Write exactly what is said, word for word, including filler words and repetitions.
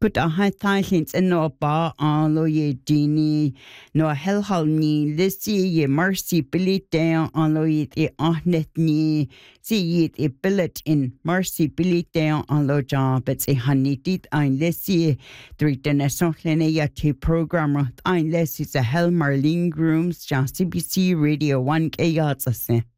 Put a high thailins in no ba an lo ye dini no helhal ni lisi ye mercy billy down an lo ye e ahnet ni see ye e billet in mercy billy down an lo job it's a honey dit ein lisi three dene sonlene ya te program ein lisi a hel marlene grooms just C B C radio one k yards a se